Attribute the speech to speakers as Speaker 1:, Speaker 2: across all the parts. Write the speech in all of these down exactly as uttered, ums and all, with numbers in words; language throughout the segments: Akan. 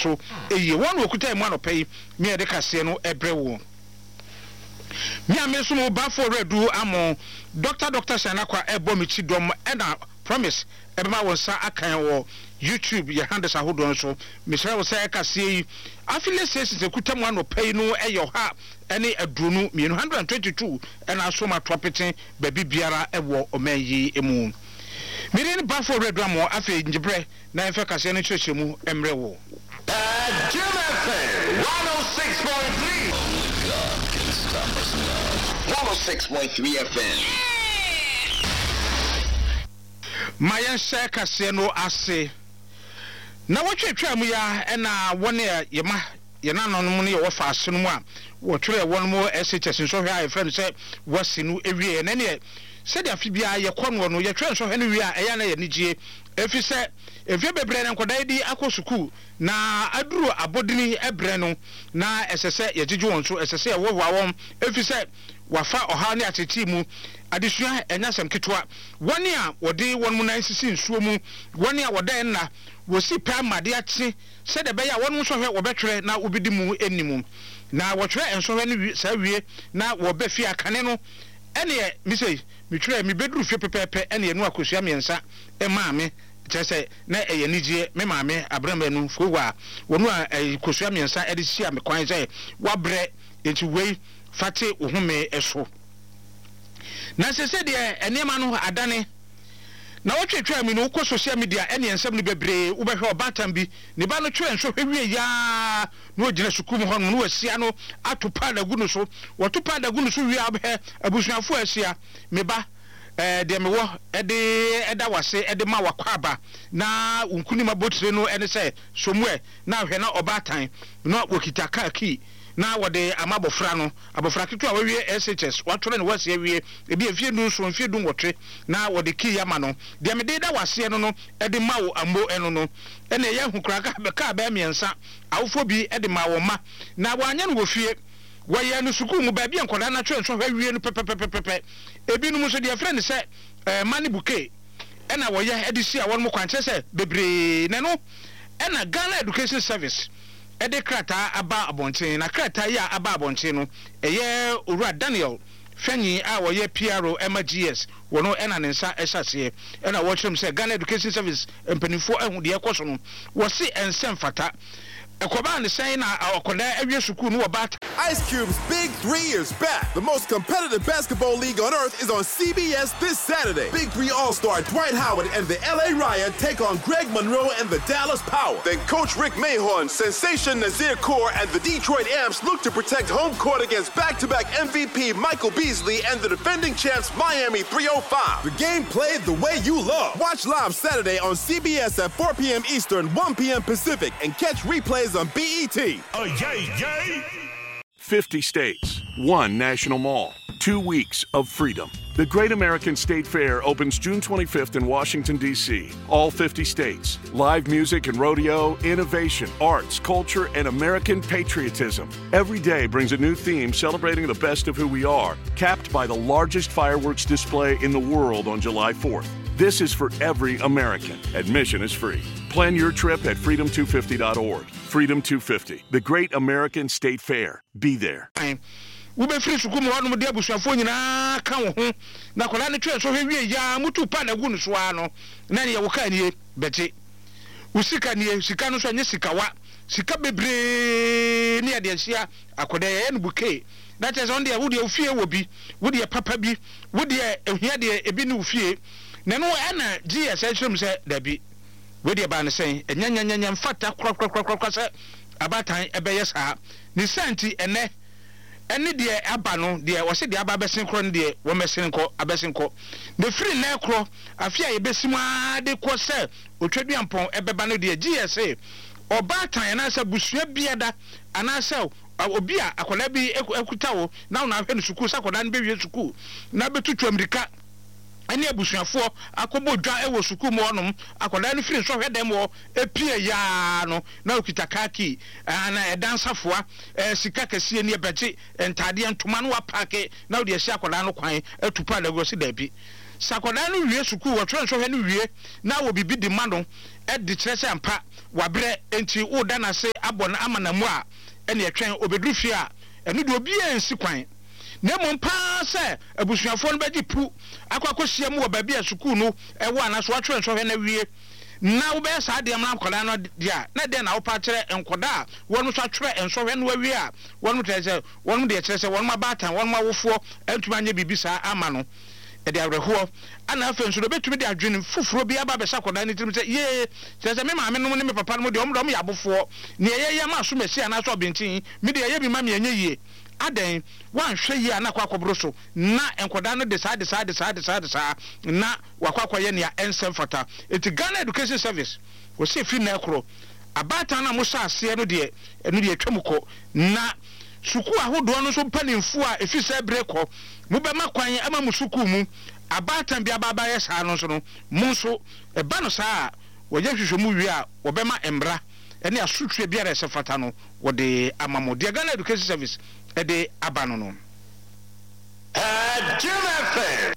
Speaker 1: so eye won okuta mu anopai me e de kase no ebre wo me ameso mo ba for redu amo doctor doctor Shanakwa ebo mi chi dom e na promise e be ma won sa akan wo YouTube ye handles ahodo so me sure wo say kase yi afile sesi se kuta mu anopai no e yo ha ene adunu one hundred twenty-two and aso ma tropitin baby biara e wo omanyi emu mire ni ba for redu amo afi njibre na enfe kase no chechemu emre wo
Speaker 2: Jim F M one oh six point three one oh six point three F M
Speaker 1: Mayan share kase no ase na wotwetwa mu ya e na wone ye ma ye na no no ne ye wo fa ase no mu a wo twere won mo S H S so hwe a friend say wasi no ewie na ne se dia fi bia ye kɔno no ye twere so hwe no wie a eya na ye nigie efi se efie bebre na nkoda di akosuku na aduru abodini ebre no na esese ye gigi won so esese ye wo wa won efi se wafa oha ne ateti mu adesua enyasem ketwa woni a wode won mu nan sisi nsuo mu woni a wodan na wosi pa made ate se de be ya won so hwe wobetwere na obidi mu enimu na wotwere enso hwe ne sa wie na wobefi akane no ene mi sei mi twere mi beduru fie pepepe ene enu akosua miensa e maame chese na eye nigie me maame abramba nu fowa wonu a kosua miensa e de sia me kwan sei wabre enti wei fate uhume eso na sese de enema no adane na wotwetwa mi no ko social media ene ensem no bebre wo behwe obatam bi ne ba no twe enso hwe ya no ogina sukum ho no wasia no atopa da gu no so wotopa da gu no so wi abhe abusuafo asia me ba eh de me wo ede eda wase ede ma wakwaba na unkuni mabotire no ene se somwe na hwe na obatan no wokita ka ki na wode amabofra no abofra ketu a wawie S H S watore ne wase awie ebi afie nu so mfie dum wotwe na wode ki yama no de me de da wase no no ede mawo ambo eno no ene ye hukura ka be ka ba miensa awofo bi ede mawo ma na wanya no wofie waye no suku mu ba bi enkoda na twe so hwawie no pepepepepe ebi no mu so de friend se eh mani buke ena woye ede si a won mu kwanche se bebre ne no ena Ghana Education Service ede krata aba abonten na krata ya aba abonten no eye owura Daniel Fanyi a woye P R O M G S wono ena ne nsa ehase ena wo kyerem se Ghana Education Service empanifo ehu de ekoso no wo se ensem fata ekoba ne sen na akoda awie suku no wobata
Speaker 3: Ice Cube's Big Three is back. The most competitive basketball league on earth is on C B S this Saturday. Big Three All-Star Dwight Howard and the L A Riot take on Greg Monroe and the Dallas Power. Then Coach Rick Mahorn, Sensation Nazir Kaur, and the Detroit Amps look to protect home court against back-to-back M V P Michael Beasley and the defending champs Miami three oh five. The game played the way you love. Watch live Saturday on C B S at four p.m. Eastern, one p.m. Pacific, and catch replays on B E T.
Speaker 4: Oh, yay, yay! fifty states, one national mall, two weeks of freedom. The Great American State Fair opens June twenty-fifth in Washington, D C All fifty states. Live music and rodeo, innovation, arts, culture, and American patriotism. Every day brings a new theme celebrating the best of who we are, capped by the largest fireworks display in the world on July fourth. This is for every American. Admission is free. Plan your trip at freedom two fifty dot org. Freedom two fifty, the Great American State Fair. Be there.
Speaker 1: We be free suku mo no de abusuafo nyina ka wo ho na kola ne twe so hwe ya mutu pa na gu no so ano na ne ye wo ka nie beti usika nie sika no so nye sikawa sika bebre ne ade ahia akoda ye no buke na tese on de wo de ofie wo bi wo de papa bi wo de ehia de ebi ne ofie na no ana G S H se da bi wo de ba ne sen enyanyanya mfata krokrokrokrokro se abatan ebeye saa ni santi ene ene de aba no de wo se de aba besen kro ne de wo mesen ko abesen ko de free na kro afia ye besimu ade ko se otwaduampon ebeba no de G S A obatan na se busua biada ana se obi a akola bi ekuta wo na na hwe no suku sakoda no be wie suku na betutu Amerika ani abusuafo akobo dwa ewo suku mo onom akoda no firi so hwe dem wo epie ya no na okita kaki na edansafoa sika kase ni ebeje entade ntoma no apake na odi esi akoda no kwan etupa na gosi da bi sakoda no wie suku wo twerɛ nhwɛ no wie na wo bibi di ma no e di kyerɛ sɛ ampa wabrɛ enti wo da na se abɔ na ama na mu a ɛne ɛtwɛn obeduru fie a ɛno de obi ensi kwan na mo mpa sɛ abusuafo no bɛgye pu akwakohia mu wɔ baabi a suku no ɛwɔ ana so atwerɛ nhwɛ na wie na wo bɛ saa de amna kola no dia na de na wo pa kyerɛ enkoda a wɔn so atwerɛ enhwɛ no awie a wɔn tɛ sɛ wɔn de kyerɛ sɛ wɔn ma baatan wɔn ma wofoɔ antuma anya bibi saa ama no ɛde awerɛhoɔ ana afɛ nso do betumi de adwene fufuro bi aba bɛsa koda ne tirim sɛ ye kyerɛ sɛ me maame no ne me papa no de ɔmo de ɔmo yabofoɔ ne ɛyɛ yɛ ma so mɛsi ana so ɔbɛntin me de ɛyɛ bi ma me anya yie adan wanhwɛ yi ana kwa akɔboro so na enkoda no de saa de saa de saa de saa de saa na wakɔ akɔyɛ ne a ensem fata eti Ghana Education Service wo se fi na ekoro abata na mo sa ase no de eno de atwa mukɔ na suku ahodo no so mpanimfo a efi sɛ breko mo be makwan ama mo suku mu abata bia baba yɛ saa no so no mo so eba no saa wo yɛ hwehwɛ mu wi a wo be ma embra ene asotwe bia rɛ fata no wo de amamo de Ghana Education Service ede abano no
Speaker 2: uh Jim F M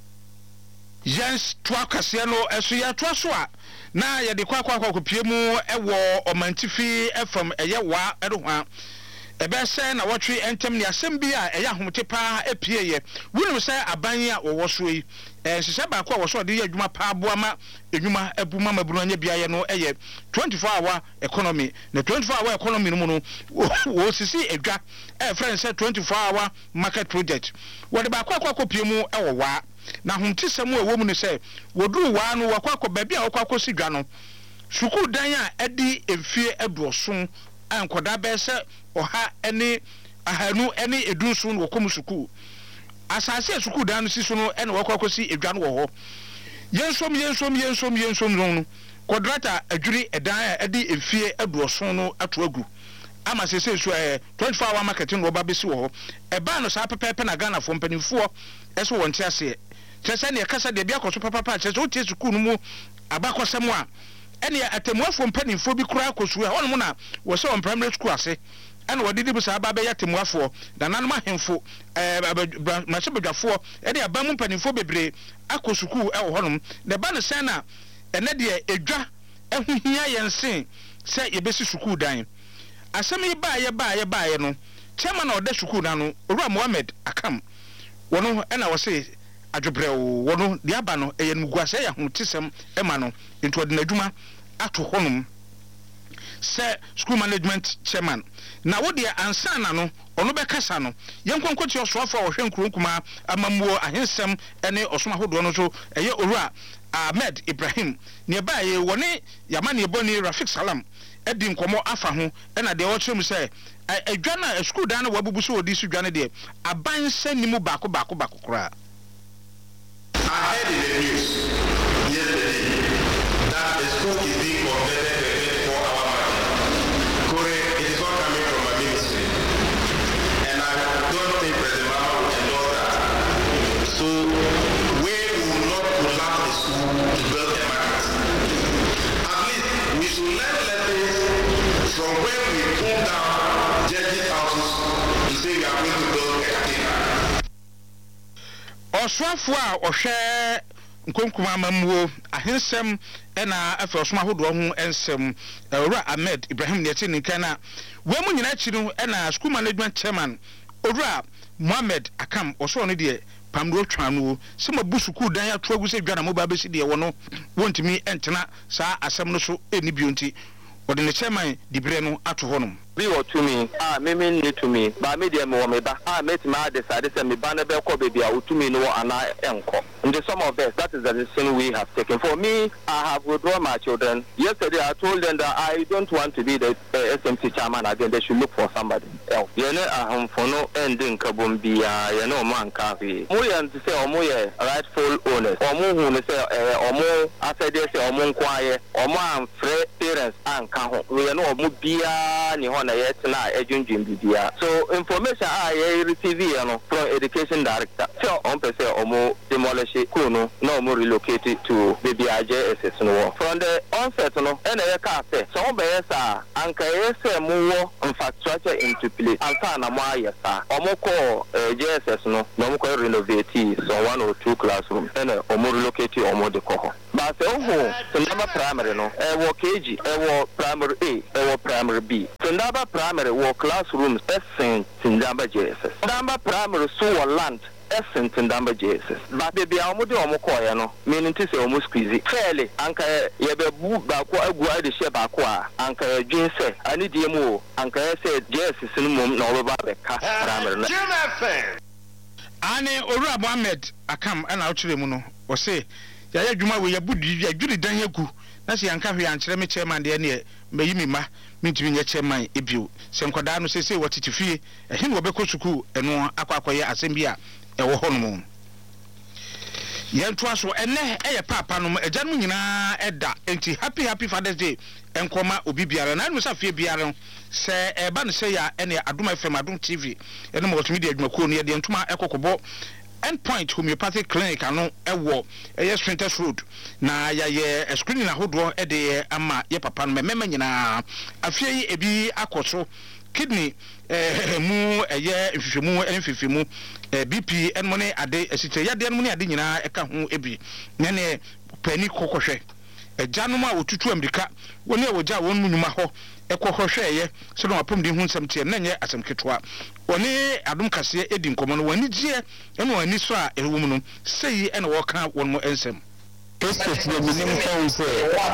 Speaker 1: yes twakase no eso ya twaso a na ye de kwakwa akopie mu ewo omantifi F M eye wa edoha ebe se na wotwe entem ne asem bi a eye ahomte pa epie ye wunum se aban a wo so yi eh hyehyɛ baako a wo so de ye adwuma pa aboa ma edwuma abuma maburu anya bia ye no eye twenty-four hour economy na twenty-four hour economy no mu no wo sisi edwa eh friend say twenty-four hour market project wo de baako akopie mu ewo wa na homte sɛm a wo mu ne sɛ woduru wa no wakɔ akɔ baabi a wakɔ akɔ si dwa no suku dan a edi emfie aduoso ankoda bɛ sɛ oha ene ahanu ene edunso no wɔkɔ mu suku asase suku dan no si so no ene wakɔ akɔ si edwa no wɔ hɔ yensom yensom yensom yensom no kwadrata adwiri edan a edi emfie aduoso no ato agu ama sese so eh twenty-four hour marketing no ba besi wɔ hɔ eba no saa pepepe na Ghana fo mpanimfoɔ ɛso wɔn te ase kyerɛ ne kasa de bia kɔso papa pa kyerɛ wotie suku no mu abakɔsɛm a ɛne atemuafo mpanimfo bi kura akɔsu a wɔn mu na wɔsɛ on primary school ase ɛna wɔde di bisa aba bɛyɛ atemuafo na nanom ahemfo ɛɛ mahyɛ badwafoɔ ɛne aba mu mpanimfo bebree akɔsuku ɛwɔ hɔnom na ba no sɛn na ɛnɛ deɛ edwa ɛhohia yɛn sen sɛ yɛbɛsi suku dan asɛm yi baa yɛ baa yɛ baa yɛ no chairman na ɔda suku na no Owura Mohammed Akam wɔno ɛna wɔse adwobrɛw wɔno de aba no ɛyɛ nuguasɛ yɛ hotesɛm ɛma no nto ɔde n'adwuma ato hɔnom sɛ school management chairman na wo de ansa na no ɔno bɛkasa no yɛnkonkɔti ɔsoafo a wɔhwɛ nkronkuma amammuo ahensɛm ɛne ɔsom ahodoɔ no so ɛyɛ Owura Ahmed Ibrahim ne ba yɛ wɔne Yamani Boni Rafik Salam ɛdi nkɔmɔ afa ho ɛna de wɔkyerɛ mu sɛ adwa na school dan no wabubu so odi so dwa ne de aban sɛ nimu baako baako baako kora.
Speaker 2: I heard in the news yesterday that the school is being converted to a twenty-four hour market. Correct, it is not coming from my ministry. And I don't think President Mama will endorse that. So we will not collapse the school to build a market. At least we should learn lessons from when we pull down judges' houses to say we are going to build a cathedral.
Speaker 1: Oswafo a ohwe nkonkuma amamuo ahensem ena afa osoma hodo ho ensem Owura Ahmed Ibrahim ne tini kana we mu nyina chiri ena school management chairman Owura Mohammed Akam oso no de pamdo twa no se mabusuku dan ato agu se dwana mo ba besi de wono wontimi entena saa asem no so eni bionti ode ne chairman dibre no ato honom
Speaker 5: bi wo to me ah me me ni to me ba me de me wo me ba ah me ti ma decide say me ba na be ko baby a wo to me no ana enko in the some of this that is the decision we have taken. For me, I have withdrawn my children. Yesterday I told them that I don't want to be the uh, S M C chairman again. They should look for somebody else. You know, I for no ending kabumbia. You know, man kafi. Moye to say omoye rightful owners. Omo who say omo I said they say omo kwaye. Omo am free parents and ho we no omo bia ni ho na yet na ejunjun bibia so information a ye receive you know from education director so on person omo demolish school no na omo relocate to baby J S S no from the onset no e na ye ka say so on be sa anka ye say mo wo infrastructure into place anka na mo aye sa omo ko J S S no na omo ko renovate so one or two classroom e na omo relocate omo de ko ho ba se oho Tundaba primary no e wo K G e wo primary A e wo primary B Tundaba primary wo classrooms essen Tundaba J S S Tundaba primary so wo land essen Tundaba J S S ba baby omo de omo ko ya no meaning to say omo squeeze fairly anka ye be bu ba ko agu ade she ba ko a anka ye dwen se ani die mu anka ye se J S S no mum na obo ba be ka primary no
Speaker 1: Ani Owura Mohammed akam ana ochire mu no o se ya ya dwuma we ya budi ya dwudi dan yagu na se yanka hwe ankyere me chairman de ne meyi mi ma mintimi nya chairman ebio se nkoda no se se wotitifie ehe no obekọ suku eno akwakoye asem bia e wo hono mu yento aso ene eye papa no agya no nyina eda enti happy happy Father's Day enkoma obi biara na no safie biara se eba no se ya ene Adom F M Adom T V ene multimedia adwumakuo no ye de ntoma ekokobo Endpoint homeopathic clinic ano ewo eye Sprinters Road na ya ye screening ahodo e de ama ye papa no mema nyina afie yi ebi akoso kidney eh mu eye mfifemu enfifemu eh B P en money ade esiche ya de money ade nyina eka ho ebi ne ne pani kokohwe ejanum a otutu Amerika woni e woja won munuma ho ekohwe ye so no apom de hu nsam tie na nye asem ketwa woni Adom kase edi nkomo no wani gie eno wani so a ewo mu no sei ena wo ka won mo ensem
Speaker 6: Estate the minimum phone say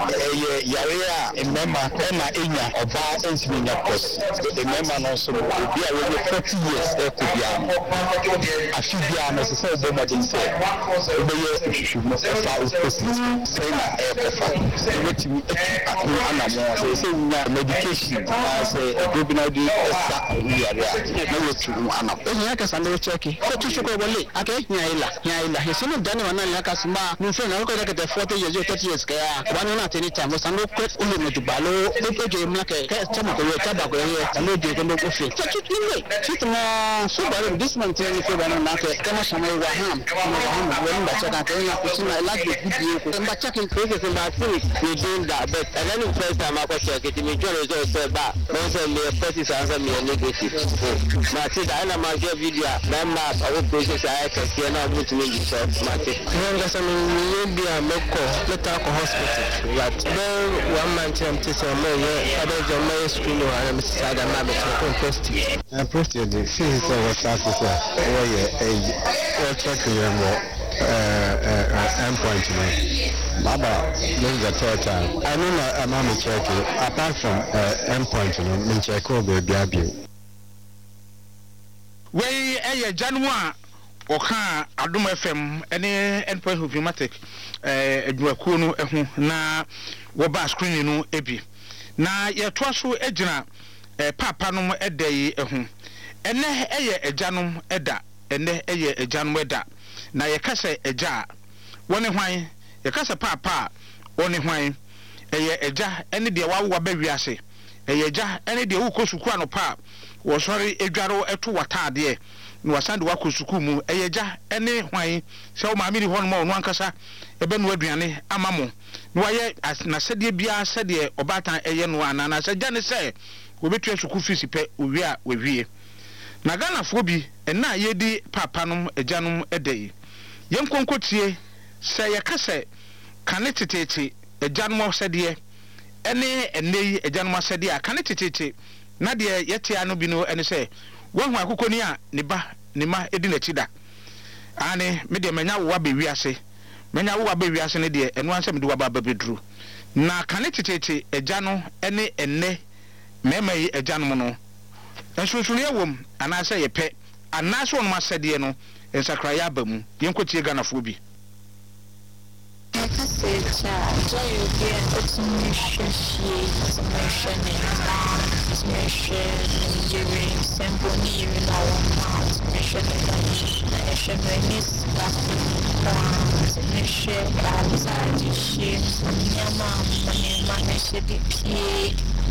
Speaker 6: yarea a member ena enya oba entimi nya course the member no so be a forty years e ko bia afibia no so say be madin say be ye no fa hospital say na e fa wetimi akun anamo say say nya medication say e go bi na di esa yarea na wetimi anam e nya ka sande check so tu ko bole ake nya ila nya ila he so no dane wana nya ka sma no fe na ko the forty years or thirty years kaya one na teni time so no quit ulu no dubalo e je mlake ka chama ko taba ko ye no je ko no kofi so chit ni chit mo so ba this man tell me so ba na ka kama shama wa ham kama ham when ba chaka ka na ko na like the video ko ba chaka ko ke ba finish we doing that but and then first time I check it me join result say ba no say me forty answer me negative na see that na ma get video na ma I will process I can see na put me in short ma take no ga me be Meko, let go hospital. But then one man term to say, "May other than my school or I'm sad and I'm a prosty."
Speaker 7: I'm prosty. The physical was after oh yeah, a check your more endpoint me. Baba, this is the third time. I know I'm not checking. Apart from endpoint, me check over the abuse.
Speaker 1: We a January. Oka Adom F M ene Endpoint homeopathic eh adwakuo no ehu na wo ba screen no ebi na ye toa so agina eh papa no edai ehu ene eye ajanom eda ene eye ajanom eda na ye kase eja woni hwan ye kase papa woni hwan eye eja ene de wawo ba wiase eye eja ene de wo kosuku anopa wo sori edwaro eto watade no wasande wa kosuku mu eyeja ene hwan se o maami ni hon mo no ankasa ebe no aduane amamo no waye na sede bia sede obatan eye no ana na se jane se obetua suku fees pe owi a wewie na Ghana fo bi ena yedi papa nom ejanom edai yenkonkotie se ye kase kane tetete ejanom sede ene enei ejanom sede a kane tetete na de yete anu bi no ene se won akokoni a ne ba ne ma edi na chida ane me de manya wo ba wiase manya wo ba wiase ne de eno anse me de wo ba bedru na kane tetete eja no ene enne mema yi eja no no ensunsun ye wom ana se ye pe ana so no ma sede no ensakra ya ba mu yenkotie Ghana fo bi
Speaker 8: Cassette, joy again, it's mission, it's mission, it's mission, during simple near in our mouth, mission, mission, mission, mission, Share, but I decided to share some yama, money, money, should be paid.